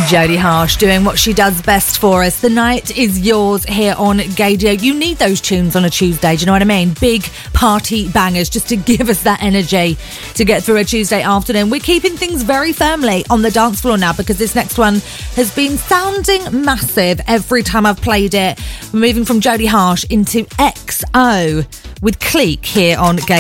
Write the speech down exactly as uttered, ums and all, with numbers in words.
Jodie Harsh doing what she does best for us. The night is yours here on Gaydio. You need those tunes on a Tuesday, do you know what I mean? Big party bangers just to give us that energy to get through a Tuesday afternoon. We're keeping things very firmly on the dance floor now because this next one has been sounding massive every time I've played it. We're moving from Jodie Harsh into X O with Cleek here on Gaydio.